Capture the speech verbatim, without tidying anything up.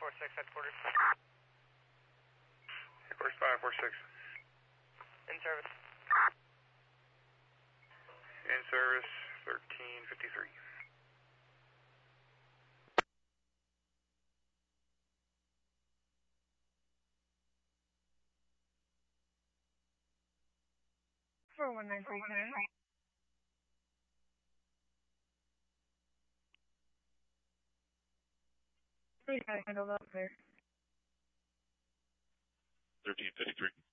four six, headquarters. Headquarters five four six. In service. In service, thirteen fifty-three. four one nine three ten. Please handle that there. thirteen fifty-three.